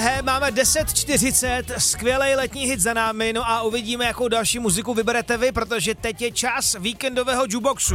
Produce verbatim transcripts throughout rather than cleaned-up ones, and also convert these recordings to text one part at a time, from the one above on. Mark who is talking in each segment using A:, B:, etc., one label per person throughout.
A: drahé, máme deset čtyřicet, skvělej letní hit za námi, no a uvidíme, jakou další muziku vyberete vy, protože teď je čas víkendového jukeboxu.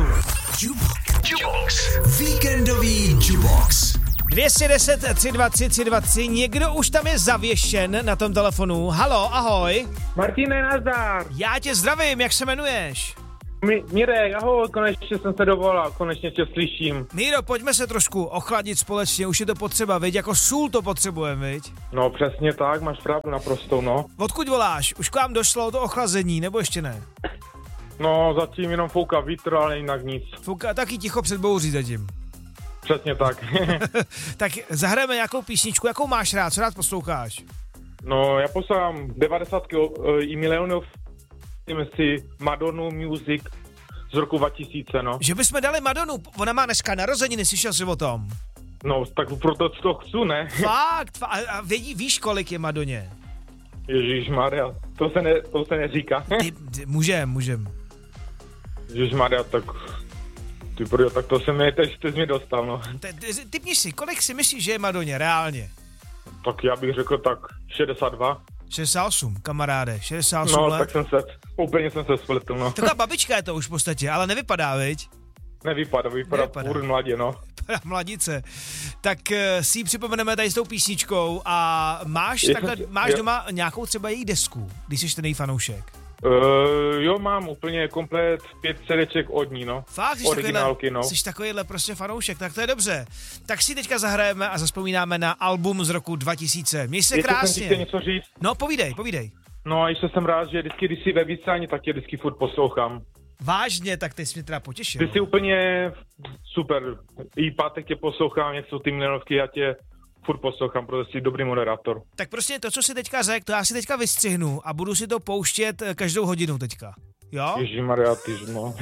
B: Jukebox. Víkendový jukebox.
A: dvě stě deset tři dva tři tři dva tři, někdo už tam je zavěšen na tom telefonu. Halo, ahoj.
C: Martine, nazdar.
A: Já tě zdravím, jak se jmenuješ?
C: Mi, Mirek, ahoj, konečně jsem se dovolal, konečně tě slyším.
A: Míro, pojďme se trošku ochladit společně, už je to potřeba, viď, jako sůl to potřebujeme, viď?
C: No přesně tak, máš pravdu naprosto, no.
A: Odkud voláš? Už k vám došlo to ochlazení, nebo ještě ne?
C: No, zatím jenom fouká vítr, ale jinak nic.
A: Fouká taky ticho před bouří zatím.
C: Přesně tak.
A: Tak zahrajeme nějakou písničku, jakou máš rád, co rád posloucháš?
C: No, já poslouchám devadesátky i milionů, si Madonu Music z roku dva tisíce, no.
A: Že bychom dali Madonu, ona má dneska narozeniny, slyšel jsi o tom?
C: No, tak proto to chci, ne?
A: Fakt, fa- a vědí, víš, kolik je Madoně?
C: Ježišmarja, to se, ne, to se neříká.
A: Ty, ty, můžem, můžem.
C: Ježišmarja, tak... Ty prdo, tak to se mi, teď jsi mi dostal, no.
A: Ty, ty, typni si, kolik si myslíš, že je Madoně, reálně?
C: Tak já bych řekl tak šedesát dva.
A: šedesát osm, kamaráde, šedesát osm
C: no,
A: let.
C: tak jsem se, úplně jsem se spletl, no.
A: Taková babička je to už v podstatě, ale nevypadá, viď?
C: Nevypadá, vypadá půr mladě, no.
A: Mladice. Tak uh, si ji připomeneme tady s tou písničkou a máš,
C: Je
A: takhle,
C: jsem,
A: máš
C: je.
A: doma nějakou třeba její desku, když jsi ten její fanoušek?
C: Uh, jo, mám úplně komplet pět cedeček od ní, no.
A: Fakt, jsi
C: originálky,
A: takovýhle,
C: no.
A: jsi takovýhle prostě fanoušek, tak to je dobře. Tak si teďka zahrajeme a zaspomínáme na album z roku dva tisíce. Měj se
C: Jestli
A: krásně.
C: jsem ti chtěl něco říct.
A: No, povídej, povídej.
C: No a ještě jsem rád, že vždycky, když jsi ve vysílání, tak tě vždycky furt poslouchám.
A: Vážně, tak ty jsi mě teda potěšil.
C: Ty jsi úplně super. I pátek tě poslouchám, jak jsou ty milionovky, já tě furt poslouchám, protože jsi dobrý moderátor.
A: Tak prostě to, co si teďka řekl, to já si teďka vystřihnu a budu si to pouštět každou hodinu teďka. Jo?
C: Ježišmarja, ty no.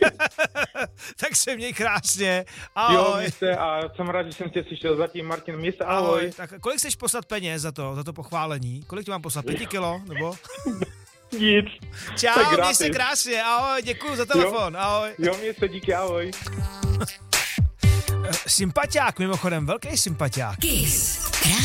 A: Tak se měj krásně. Ahoj.
C: Jo, mějte a jsem rád, že jsem tě slyšel zatím, Martin, mějte, ahoj. ahoj.
A: Tak kolik chceš poslat peněz za to, za to pochválení? Kolik ti mám poslat? Pěti kilo, nebo?
C: Nic.
A: Čau, měj se krásně, ahoj, děkuju za telefon,
C: jo,
A: ahoj.
C: Jo, měj se, díky, ahoj.
A: Sympatiák, mimochodem, velký sympatiák.
B: Kiss.